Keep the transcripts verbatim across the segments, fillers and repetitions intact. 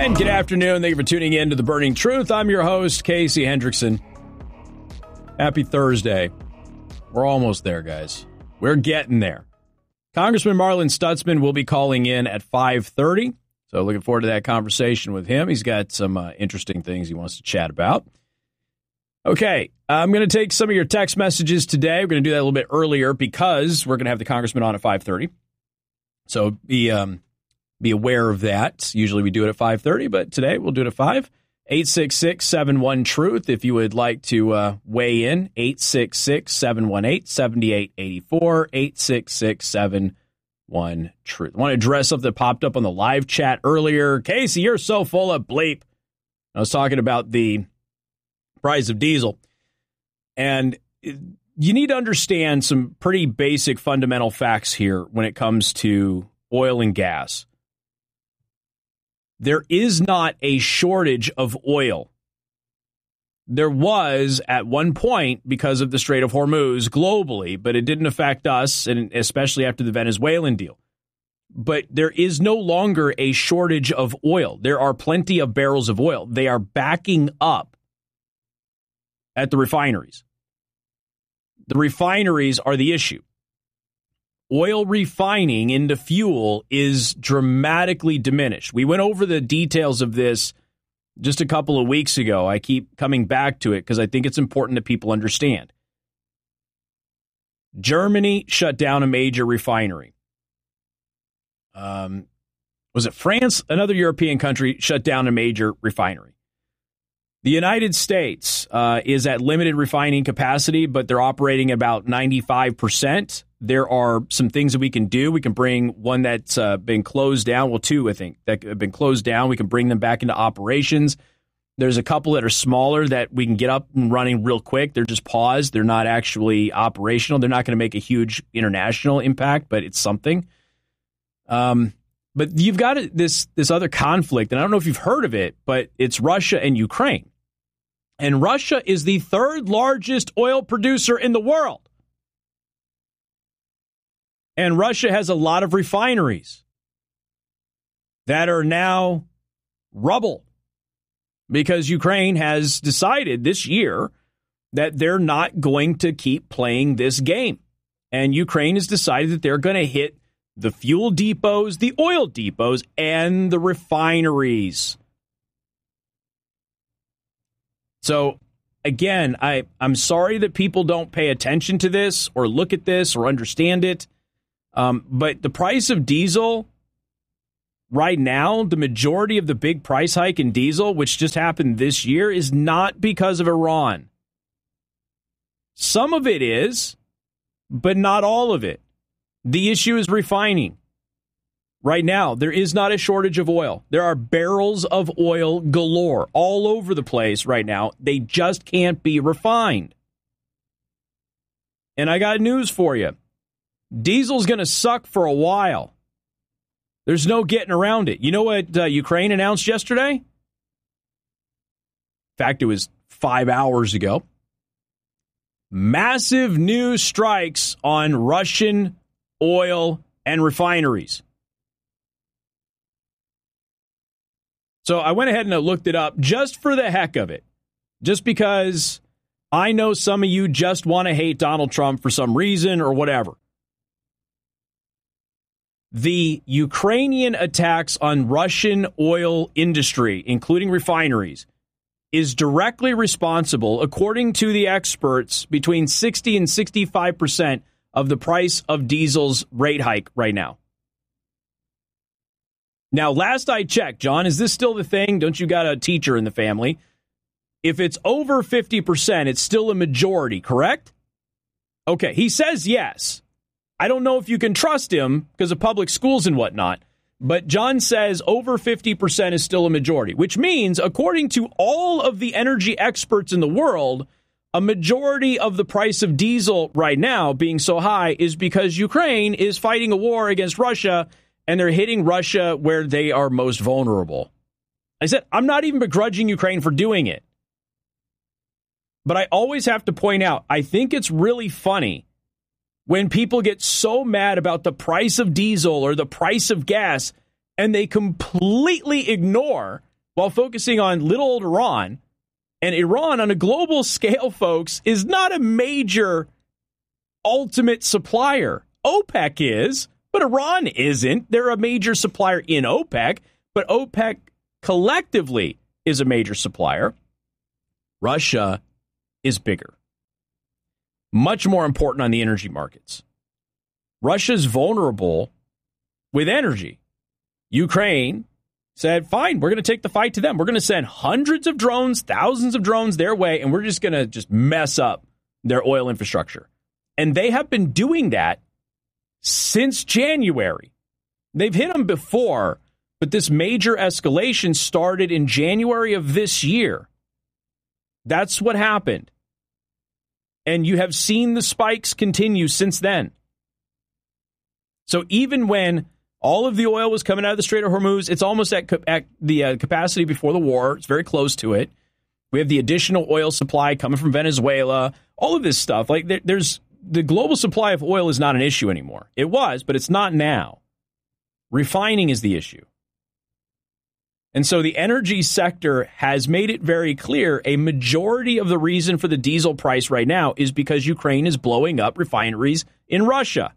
And good afternoon. Thank you for tuning in to The Burning Truth. I'm your host, Casey Hendrickson. Happy Thursday. We're almost there, guys. We're getting there. Congressman Marlin Stutzman will be calling in at five thirty. So looking forward to that conversation with him. He's got some uh, interesting things he wants to chat about. Okay, I'm going to take some of your text messages today. We're going to do that a little bit earlier because we're going to have the congressman on at five thirty. So be um, be aware of that. Usually we do it at five thirty, but today we'll do it at five. eight six six, seven one, TRUTH if you would like to uh, weigh in. eight six six, seven one eight, seven eight eight four. eight six six, seven one, TRUTH. I want to address something that popped up on the live chat earlier. Casey, you're so full of bleep. I was talking about the price of diesel. And you need to understand some pretty basic fundamental facts here when it comes to oil and gas. There is not a shortage of oil. There was at one point because of the Strait of Hormuz globally, but it didn't affect us, and especially after the Venezuelan deal. But there is no longer a shortage of oil. There are plenty of barrels of oil. They are backing up at the refineries. The refineries are the issue. Oil refining into fuel is dramatically diminished. We went over the details of this just a couple of weeks ago. I keep coming back to it because I think it's important that people understand. Germany shut down a major refinery. Um, was it France? Another European country shut down a major refinery. The United States uh, is at limited refining capacity, but they're operating about ninety-five percent. There are some things that we can do. We can bring one that's uh, been closed down. Well, two, I think, that have been closed down. We can bring them back into operations. There's a couple that are smaller that we can get up and running real quick. They're just paused. They're not actually operational. They're not going to make a huge international impact, but it's something. Um, but you've got this, this other conflict, and I don't know if you've heard of it, but it's Russia and Ukraine. And Russia is the third largest oil producer in the world. And Russia has a lot of refineries that are now rubble because Ukraine has decided this year that they're not going to keep playing this game. And Ukraine has decided that they're going to hit the fuel depots, the oil depots, and the refineries. So, again, I, I'm sorry that people don't pay attention to this or look at this or understand it. Um, but the price of diesel right now, the majority of the big price hike in diesel, which just happened this year, is not because of Iran. Some of it is, but not all of it. The issue is refining. Right now, there is not a shortage of oil. There are barrels of oil galore all over the place right now. They just can't be refined. And I got news for you. Diesel's going to suck for a while. There's no getting around it. You know what uh, Ukraine announced yesterday? In fact, it was five hours ago. Massive new strikes on Russian oil and refineries. So I went ahead and I looked it up just for the heck of it. Just because I know some of you just want to hate Donald Trump for some reason or whatever. The Ukrainian attacks on Russian oil industry, including refineries, is directly responsible, according to the experts, between sixty and sixty-five percent of the price of diesel's rate hike right now. Now, last I checked, John, is this still the thing? Don't you got a teacher in the family? If it's over fifty percent, it's still a majority, correct? Okay, he says yes. I don't know if you can trust him because of public schools and whatnot, but John says over fifty percent is still a majority, which means, according to all of the energy experts in the world, a majority of the price of diesel right now being so high is because Ukraine is fighting a war against Russia, and they're hitting Russia where they are most vulnerable. I said, I'm not even begrudging Ukraine for doing it. But I always have to point out, I think it's really funny when people get so mad about the price of diesel or the price of gas, and they completely ignore while focusing on little old Iran. And Iran, on a global scale, folks, is not a major ultimate supplier. OPEC is, but Iran isn't. They're a major supplier in OPEC, but OPEC collectively is a major supplier. Russia is bigger. Much more important on the energy markets. Russia's vulnerable with energy. Ukraine said, fine, we're going to take the fight to them. We're going to send hundreds of drones, thousands of drones their way, and we're just going to just mess up their oil infrastructure. And they have been doing that since January. They've hit them before, but this major escalation started in January of this year. That's what happened. And you have seen the spikes continue since then. So even when all of the oil was coming out of the Strait of Hormuz, it's almost at, at the uh, capacity before the war. It's very close to it. We have the additional oil supply coming from Venezuela, all of this stuff. Like there, there's the global supply of oil is not an issue anymore. It was, but it's not now. Refining is the issue. And so the energy sector has made it very clear a majority of the reason for the diesel price right now is because Ukraine is blowing up refineries in Russia.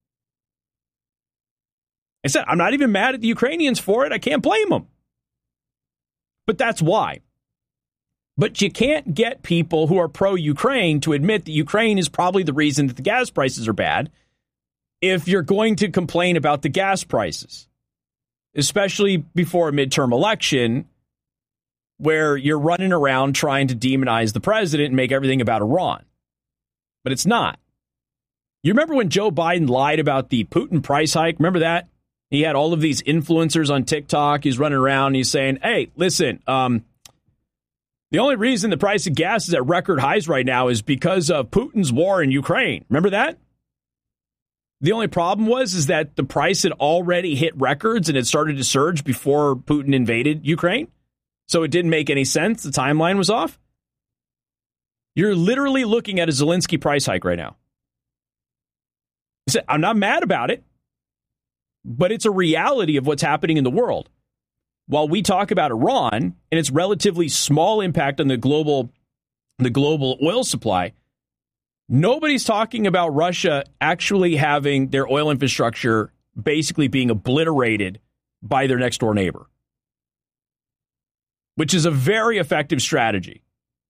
I said, I'm not even mad at the Ukrainians for it. I can't blame them. But that's why. But you can't get people who are pro-Ukraine to admit that Ukraine is probably the reason that the gas prices are bad if you're going to complain about the gas prices, especially before a midterm election where you're running around trying to demonize the president and make everything about Iran. But it's not. You remember when Joe Biden lied about the Putin price hike? Remember that? He had all of these influencers on TikTok. He's running around and he's saying, hey, listen, um, the only reason the price of gas is at record highs right now is because of Putin's war in Ukraine. Remember that? The only problem was is that the price had already hit records and it started to surge before Putin invaded Ukraine. So it didn't make any sense. The timeline was off. You're literally looking at a Zelensky price hike right now. He said, I'm not mad about it, but it's a reality of what's happening in the world. While we talk about Iran and its relatively small impact on the global, the global oil supply, nobody's talking about Russia actually having their oil infrastructure basically being obliterated by their next door neighbor, which is a very effective strategy.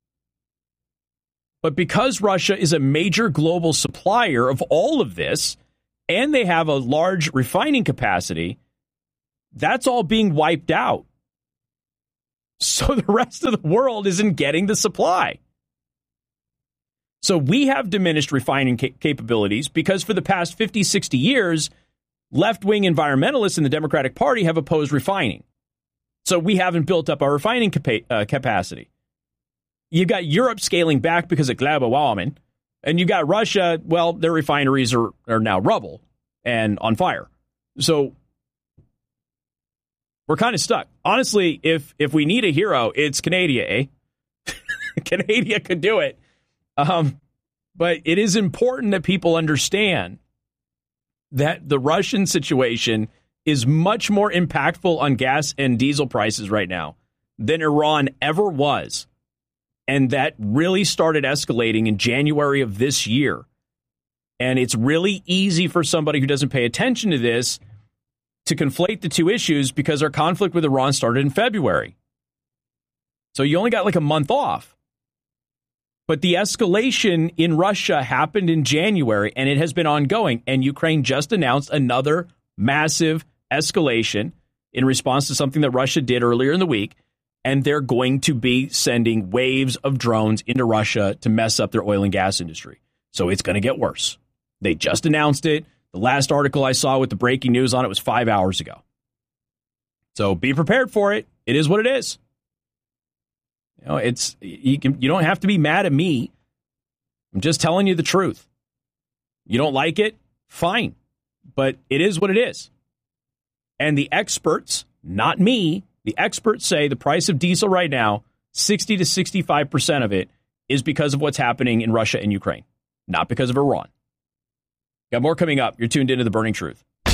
But because Russia is a major global supplier of all of this, and they have a large refining capacity, that's all being wiped out. So the rest of the world isn't getting the supply. So we have diminished refining ca- capabilities because for the past fifty, sixty years, left-wing environmentalists in the Democratic Party have opposed refining. So we haven't built up our refining capa- uh, capacity. You've got Europe scaling back because of global warming, and you've got Russia, well, their refineries are, are now rubble and on fire. So we're kind of stuck. Honestly, if if we need a hero, it's Canada, eh? Canada could do it. Um, but it is important that people understand that the Russian situation is much more impactful on gas and diesel prices right now than Iran ever was. And that really started escalating in January of this year. And it's really easy for somebody who doesn't pay attention to this to conflate the two issues because our conflict with Iran started in February. So you only got like a month off. But the escalation in Russia happened in January, and it has been ongoing. And Ukraine just announced another massive escalation in response to something that Russia did earlier in the week. And they're going to be sending waves of drones into Russia to mess up their oil and gas industry. So it's going to get worse. They just announced it. The last article I saw with the breaking news on it was five hours ago. So be prepared for it. It is what it is. You know, it's you can you don't have to be mad at me. I'm just telling you the truth. You don't like it? Fine. But it is what it is. And the experts, not me, the experts say the price of diesel right now, sixty to sixty-five percent of it is because of what's happening in Russia and Ukraine, not because of Iran. Got more coming up. You're tuned into The Burning Truth.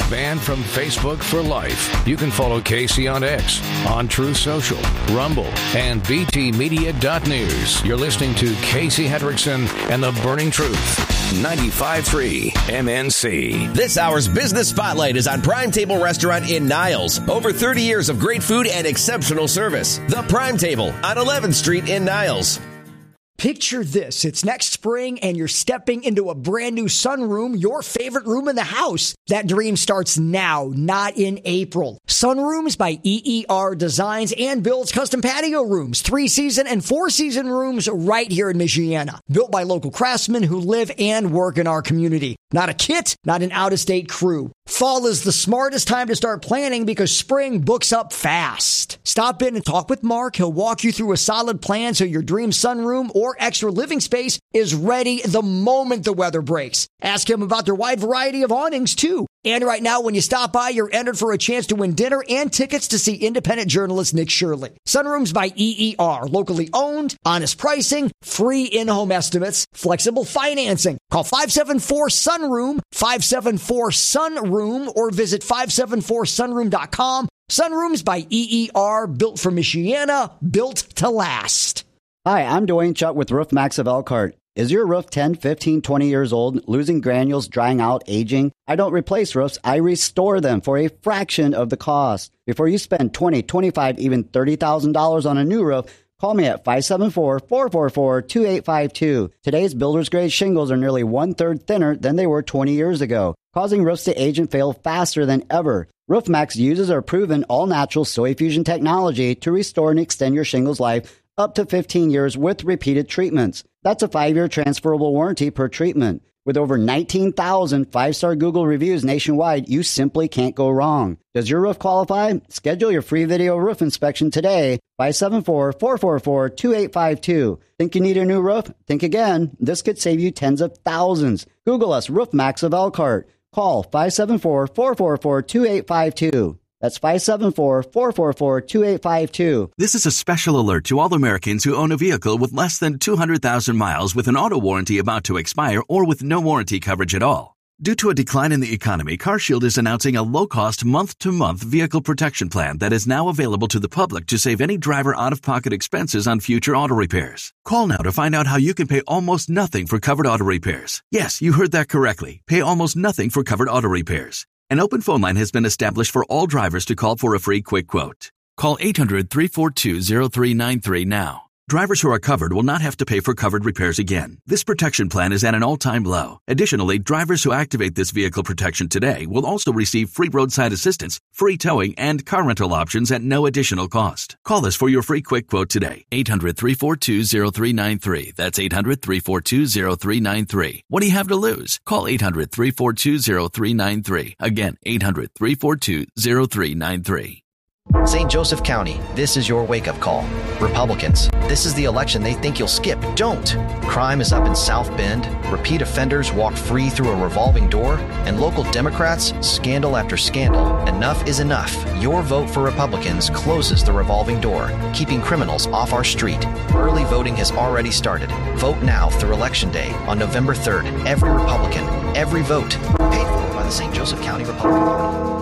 Banned from Facebook for life. You can follow Casey on X, on Truth Social, Rumble, and B T Media dot news. You're listening to Casey Hendrickson and the Burning Truth. ninety-five point three M N C. This hour's Business Spotlight is on Prime Table Restaurant in Niles. Over thirty years of great food and exceptional service. The Prime Table on eleventh Street in Niles. Picture this. It's next spring and you're stepping into a brand new sunroom, your favorite room in the house. That dream starts now, not in April. Sunrooms by E E R designs and builds custom patio rooms, three-season and four-season rooms right here in Michiana. Built by local craftsmen who live and work in our community. Not a kit, not an out-of-state crew. Fall is the smartest time to start planning because spring books up fast. Stop in and talk with Mark. He'll walk you through a solid plan so your dream sunroom or extra living space is ready the moment the weather breaks. Ask him about their wide variety of awnings, too. And right now, when you stop by, you're entered for a chance to win dinner and tickets to see independent journalist Nick Shirley. Sunrooms by E E R. Locally owned, honest pricing, free in-home estimates, flexible financing. Call five seven four sunroom, five seven four sunroom, or visit five seven four sunroom dot com. Sunrooms by E E R. Built for Michiana. Built to last. Hi, I'm Dwayne Chuck with Roof Max of Elkhart. Is your roof ten, fifteen, twenty years old, losing granules, drying out, aging? I don't replace roofs, I restore them for a fraction of the cost. Before you spend twenty thousand dollars, twenty-five thousand dollars, even thirty thousand dollars on a new roof, call me at five seven four, four four four, two eight five two. Today's builder's grade shingles are nearly one-third thinner than they were twenty years ago, causing roofs to age and fail faster than ever. RoofMax uses our proven all-natural soil fusion technology to restore and extend your shingles life up to fifteen years with repeated treatments. That's a five-year transferable warranty per treatment. With over nineteen thousand five-star Google reviews nationwide, you simply can't go wrong. Does your roof qualify? Schedule your free video roof inspection today. five seven four, four four four, two eight five two. Think you need a new roof? Think again. This could save you tens of thousands. Google us, Roof Max of Elkhart. Call five seven four, four four four, two eight five two. That's five seven four, four four four, two eight five two. This is a special alert to all Americans who own a vehicle with less than two hundred thousand miles with an auto warranty about to expire or with no warranty coverage at all. Due to a decline in the economy, CarShield is announcing a low-cost month-to-month vehicle protection plan that is now available to the public to save any driver out-of-pocket expenses on future auto repairs. Call now to find out how you can pay almost nothing for covered auto repairs. Yes, you heard that correctly. Pay almost nothing for covered auto repairs. An open phone line has been established for all drivers to call for a free quick quote. Call eight hundred, three four two, zero three nine three now. Drivers who are covered will not have to pay for covered repairs again. This protection plan is at an all-time low. Additionally, drivers who activate this vehicle protection today will also receive free roadside assistance, free towing, and car rental options at no additional cost. Call us for your free quick quote today. eight hundred, three four two, zero three nine three. That's eight hundred, three four two, zero three nine three. What do you have to lose? Call eight hundred, three four two, zero three nine three. Again, eight hundred, three four two, zero three nine three. Saint Joseph County, this is your wake-up call. Republicans, this is the election they think you'll skip. Don't. Crime is up in South Bend, repeat offenders walk free through a revolving door, and local Democrats, scandal after scandal. Enough is enough. Your vote for Republicans closes the revolving door, keeping criminals off our street. Early voting has already started. Vote now through Election Day on November third. Every Republican, every vote. Paid for by the Saint Joseph County Republican Party.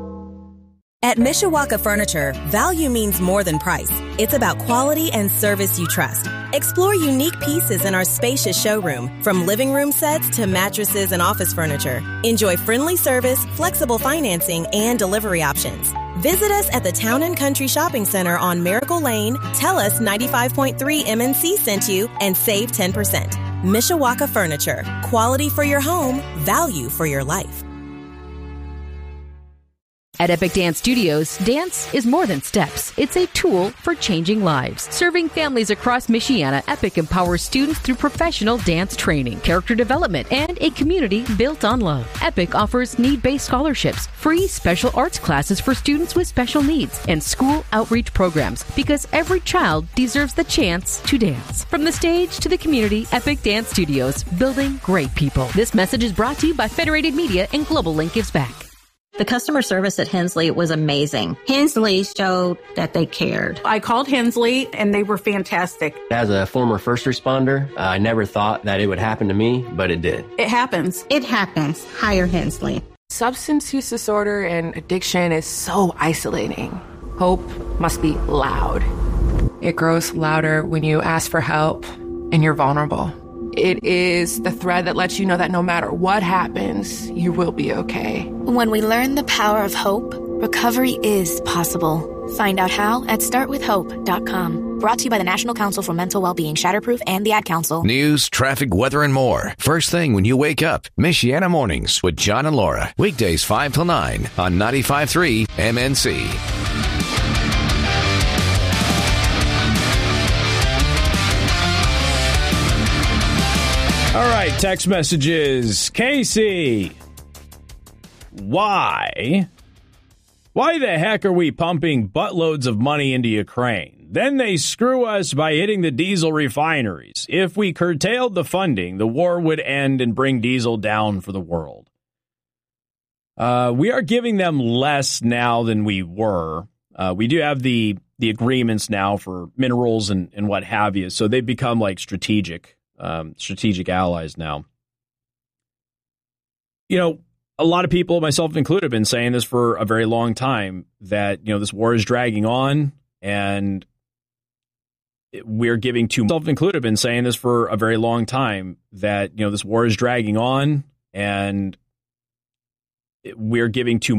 At Mishawaka Furniture, value means more than price. It's about quality and service you trust. Explore unique pieces in our spacious showroom, from living room sets to mattresses and office furniture. Enjoy friendly service, flexible financing, and delivery options. Visit us at the Town and Country Shopping Center on Miracle Lane, tell us ninety-five point three M N C sent you, and save ten percent. Mishawaka Furniture. Quality for your home, value for your life. At Epic Dance Studios, dance is more than steps. It's a tool for changing lives. Serving families across Michiana, Epic empowers students through professional dance training, character development, and a community built on love. Epic offers need-based scholarships, free special arts classes for students with special needs, and school outreach programs, because every child deserves the chance to dance. From the stage to the community, Epic Dance Studios, building great people. This message is brought to you by Federated Media and Global Link Gives Back. The customer service at Hensley was amazing. Hensley showed that they cared. I called Hensley, and they were fantastic. As a former first responder, uh, I never thought that it would happen to me, but it did. It happens. It happens. Hire Hensley. Substance use disorder and addiction is so isolating. Hope must be loud. It grows louder when you ask for help and you're vulnerable. It is the thread that lets you know that no matter what happens, you will be okay. When we learn the power of hope, recovery is possible. Find out how at start with hope dot com. Brought to you by the National Council for Mental Wellbeing, Shatterproof, and the Ad Council. News, traffic, weather, and more. First thing when you wake up. Michiana Mornings with John and Laura. Weekdays five till nine on ninety-five point three M N C. All right, text messages. Casey, why? Why the heck are we pumping buttloads of money into Ukraine? Then they screw us by hitting the diesel refineries. If we curtailed the funding, the war would end and bring diesel down for the world. Uh, we are giving them less now than we were. Uh, we do have the the agreements now for minerals and, and what have you, so they've become like strategic. Um, strategic allies now. You know, a lot of people, myself included, have been saying this for a very long time, that, you know, this war is dragging on and we're giving too much. Myself included, have been saying this for a very long time, that, you know, this war is dragging on and we're giving too much.